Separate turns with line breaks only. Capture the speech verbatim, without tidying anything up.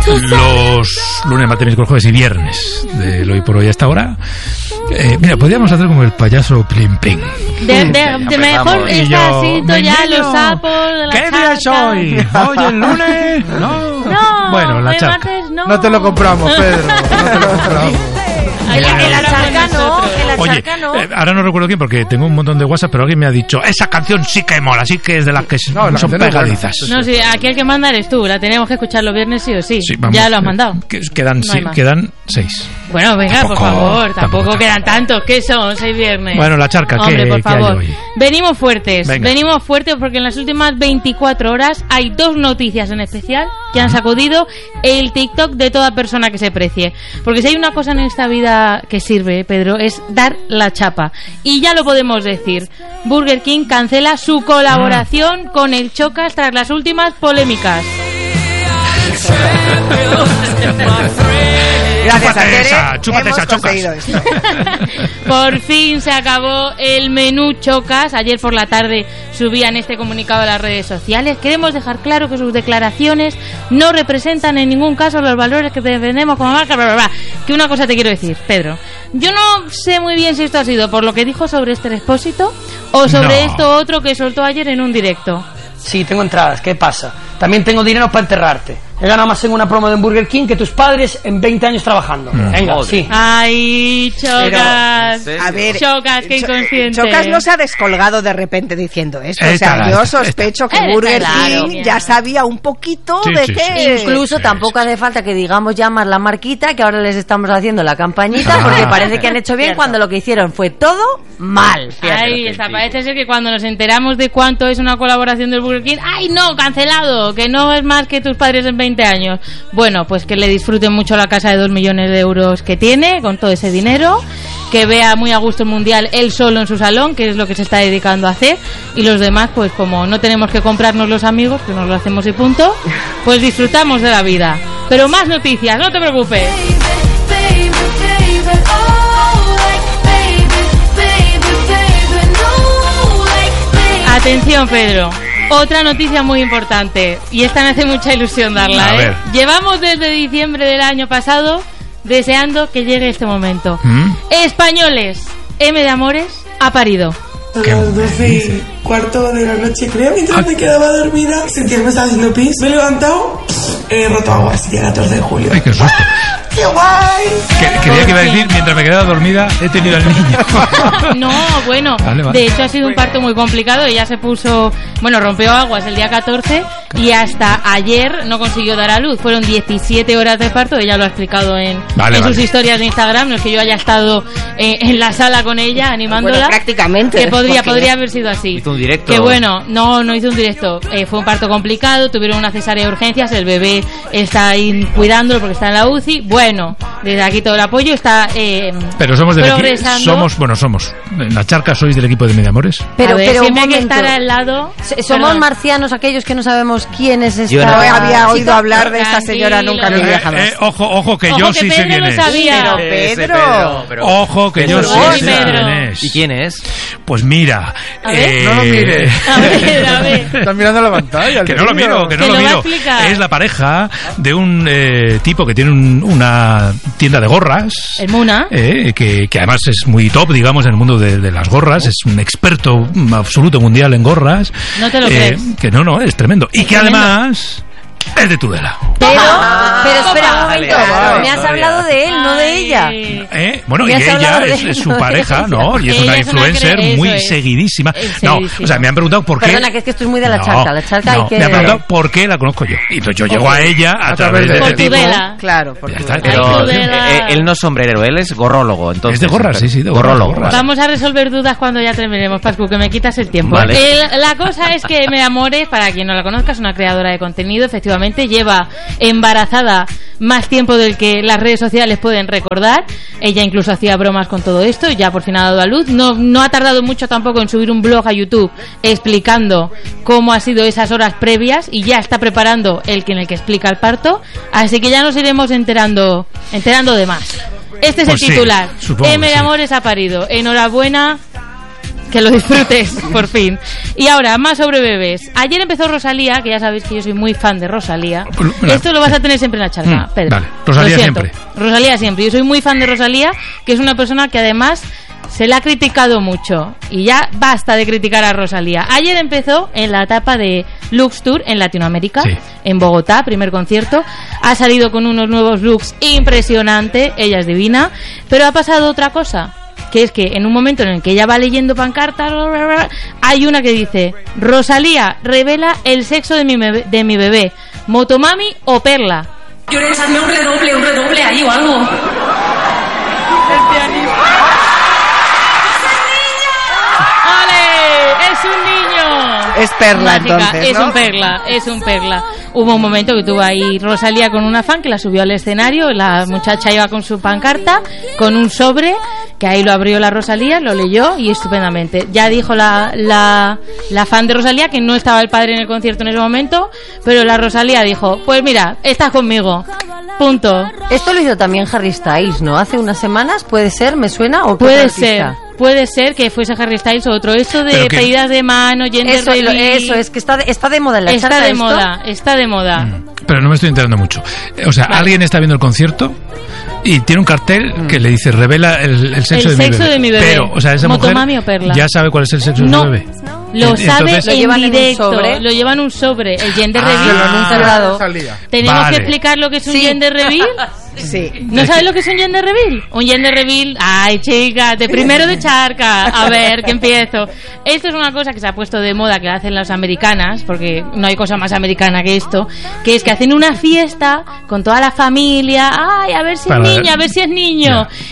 los lunes, martes, miércoles, jueves y viernes del Hoy por Hoy hasta ahora. Eh, mira, podríamos hacer como el payaso Plim Plim.
De, de, de mejor está así ya los sapos de la
¿Qué día es hoy? ¿Hoy el lunes? No.
No,
bueno, la
el
charca.
martes no.
No te lo compramos, Pedro. No te lo compramos.
El, el, el acharca no, el
Oye,
acharca no.
eh, ahora no recuerdo quién porque tengo un montón de WhatsApp, pero alguien me ha dicho, esa canción sí que mola, sí que es de las que
No, la
son
canción es
pegadizas.
No, sí, aquí el que manda eres tú, la tenemos que escuchar los viernes sí o sí.
Sí, vamos,
ya lo has mandado.
Que, quedan,
No hay
sí,
más.
quedan seis.
Bueno, venga,
Tampoco-
por favor, tampoco,
tampoco
quedan tantos. ¿Qué son? Seis viernes.
Bueno, la charca, ¿qué,
Hombre, por
qué hay
favor.
hoy?
Venimos fuertes,
Venga.
venimos fuertes porque en las últimas veinticuatro horas hay dos noticias en especial que han sacudido el TikTok de toda persona que se precie. Porque si hay una cosa en esta vida que sirve, Pedro, es dar la chapa. Y ya lo podemos decir. Burger King cancela su colaboración con el Chocas tras las últimas polémicas.
Gracias a
Chúpate
Tere,
esa, chúpate
hemos
esa, Chocas.
conseguido esto.
Por fin se acabó el menú Chocas. Ayer por la tarde subían este comunicado a las redes sociales. Queremos dejar claro que sus declaraciones no representan en ningún caso los valores que defendemos como marca. Bla, bla, bla. Que una cosa te quiero decir, Pedro. Yo no sé muy bien si esto ha sido por lo que dijo sobre este Expósito o sobre
No.
esto otro que soltó ayer en un directo.
Sí, tengo entradas, ¿qué pasa? También tengo dinero para enterrarte. He ganado más en una promo de Burger King que tus padres en veinte años trabajando.
Mm.
Venga,
Joder.
sí.
Ay, Chocas.
Pero,
A ver,
Chocas, qué
Cho-
inconsciente.
Chocas no se ha descolgado de repente diciendo esto. O
Está,
sea, yo
está,
sospecho que
está.
Burger
Claro,
King
mira.
ya sabía un poquito
Sí,
de
sí,
qué.
sí.
Incluso
Sí,
tampoco
sí.
hace falta que digamos ya más la marquita, que ahora les estamos haciendo la campañita,
Ah.
porque parece que han hecho bien
Cierto.
cuando lo que hicieron fue todo mal.
Ahí está, parece ser que cuando nos enteramos de cuánto es una colaboración del Burger King, ¡ay no, cancelado! Que no es más que tus padres en veinte años. Bueno, pues que le disfruten mucho la casa de dos millones de euros que tiene, con todo ese dinero, que vea muy a gusto el Mundial él solo en su salón, que es lo que se está dedicando a hacer, y los demás, pues como no tenemos que comprarnos los amigos, que nos lo hacemos y punto, pues disfrutamos de la vida. Pero más noticias, no te preocupes. Atención, Pedro. Otra noticia muy importante. Y esta me hace mucha ilusión darla,
A
¿eh?
ver.
Llevamos desde diciembre del año pasado deseando que llegue este momento.
¿Mm?
Españoles, M de Amores ha parido.
A las doce y cuarto de la noche, creo, mientras me quedaba dormida, sentía que me estaba haciendo pis. Me he levantado, he roto aguas, día catorce de julio.
Ay, qué susto.
¡Qué guay!
Que- creía que iba a decir, mientras me quedaba dormida, he tenido al niño.
No, bueno,
Vale, vale.
de hecho ha sido un parto muy complicado. Ella se puso, bueno, rompió aguas el día catorce y hasta ayer no consiguió dar a luz. Fueron diecisiete horas de parto, ella lo ha explicado en,
Vale,
en
vale.
sus historias de Instagram. No es que yo haya estado eh, en la sala con ella animándola.
Bueno, prácticamente.
Que podría,
porque-
podría haber sido así.
Hizo un directo.
Que bueno, no, no hizo un directo. Eh, fue un parto complicado, tuvieron una cesárea de urgencias, el bebé está ahí cuidándolo porque está en la U C I. Bueno, desde aquí todo el apoyo está eh,
Pero somos del equipo.
progresando.
Somos, bueno, somos. En la charca sois del equipo de Mediamores.
Pero,
A ver,
pero un
siempre hay que
momento.
estar al lado.
Se- Somos
Perdón.
marcianos aquellos que no sabemos quién es esta
Yo
No
no
había oído
chica.
hablar de esta señora nunca en mi
Tranquilo.
vida
Eh,
jamás.
eh, ojo, ojo, que
Ojo,
yo
que
sí sé
Pedro
quién
lo
es.
sabía.
Pero
Ese
Pedro.
pero-
Ojo, que yo
Pedro,
sí
Uy,
sé
Pedro.
quién es.
¿Y quién es?
Pues mira.
A ver.
eh,
No lo mires.
A ver, a ver.
Estás mirando la pantalla. el
Que no lo
vídeo.
miro, que no
Que
lo
lo va a
miro.
explicar.
Es la pareja de un eh, tipo que tiene un- una tienda de gorras.
El Muna.
eh, que, que además es muy top, digamos, en el mundo de, de las gorras. Es un experto mm, absoluto mundial en gorras.
No te lo
Eh,
crees.
Que no, no, es tremendo. Y
Es
que
tremendo.
además es de Tudela.
Pero,
Ah,
pero espera un
vale,
momento,
vale,
me has
vale.
hablado de él, no de ella.
Ay.
¿Eh? Bueno,
Me
y
has
ella
hablado de
es,
él,
es su
no de
pareja,
ella.
¿no? Y es
Ella
una
es una
influencer
cre-
muy
eso es.
seguidísima.
Es
No,
seguidísima.
o sea, me han preguntado por qué.
Perdona, que es que esto es muy de la
No,
charca, la charca
no,
hay que...
me han preguntado por qué la conozco yo. Y entonces yo llego a ella a, través de
Por
este tipo.
Tudela.
Claro, por
Ya
tu-
está.
Pero
Ay,
eh,
Tudela.
eh, él no es sombrerero, él es gorrólogo. Entonces,
Es de gorras, sí, sí, de gorras,
gorrólogo.
de gorras.
vale.
Vamos a resolver dudas cuando ya terminemos, Pascu, que me quitas el tiempo.
Vale.
El- la cosa es que Me Amores, para quien no la conozca, es una creadora de contenido. Efectivamente, lleva embarazada más tiempo del que las redes sociales pueden recordar. Ella incluso hacía bromas con todo esto y ya por fin ha dado a luz. No, no ha tardado mucho tampoco en subir un blog a YouTube explicando cómo ha sido esas horas previas y ya está preparando el que en el que explica el parto. Así que ya nos iremos enterando, enterando de más. Este es
Pues
el
sí,
titular.
supongo
M
que
de
sí.
Amores ha parido. Enhorabuena. que lo disfrutes, por fin. Y ahora, más sobre bebés. Ayer empezó Rosalía, que ya sabéis que yo soy muy fan de Rosalía. Esto lo vas a tener siempre en la charla,
Mm,
Pedro.
vale. Rosalía
Lo siento.
siempre.
Rosalía siempre. Yo soy muy fan de Rosalía, que es una persona que además se la ha criticado mucho. Y ya basta de criticar a Rosalía. Ayer empezó en la etapa de Lux Tour en Latinoamérica,
Sí.
en Bogotá, primer concierto. Ha salido con unos nuevos looks impresionantes. Ella es divina. Pero ha pasado otra cosa, que es que en un momento en el que ella va leyendo pancartas, hay una que dice: Rosalía revela el sexo de mi bebé, de mi bebé Motomami o Perla.
Llores, hazme un redoble, un redoble ahí o algo.
¡Ole! ¡Es un niño!
Es Perla,
Mágica,
entonces,
es
¿no?
un Perla, es un Perla. Hubo un momento que tuvo ahí Rosalía con una fan que la subió al escenario, la muchacha iba con su pancarta, con un sobre, que ahí lo abrió la Rosalía, lo leyó y estupendamente. Ya dijo la, la, la fan de Rosalía que no estaba el padre en el concierto en ese momento, pero la Rosalía dijo: pues mira, estás conmigo. Punto.
Esto lo hizo también Harry Styles, ¿no? Hace unas semanas, ¿puede ser? ¿Me suena? ¿O qué
Puede
otro
ser,
artista?
puede ser que fuese Harry Styles o otro. Esto de
Pero que-
pedidas de mano, gender
Eso, lo-
reveal,
eso, es que está de, está de moda en la
está
charla
de
esto.
moda, está de moda.
Pero no me estoy enterando mucho. Eh, O sea,
Vale.
alguien está viendo el concierto y tiene un cartel que le dice: revela el, el sexo,
El
de,
sexo
mi bebé.
de mi bebé.
Pero, o sea, esa mujer
Motomami o Perla.
ya sabe cuál es el sexo
No.
de mi bebé.
Lo
En-
sabe
entonces-
Lo
en
llevan en un
directo,
sobre.
lo llevan en un sobre, el gender
Ah,
reveal.
lo anuncia
cerrado.
Rosalía.
Tenemos
Vale.
que explicar lo que es un
Sí.
gender reveal.
Sí.
¿No sabes lo que es un gender reveal? Un gender reveal, ay chica, de primero de charca, a ver, que empiezo. Esto es una cosa que se ha puesto de moda, que hacen las americanas, porque no hay cosa más americana que esto, que es que hacen una fiesta con toda la familia, ay, a ver si
Para-
es niña, a ver si es niño.
Ya.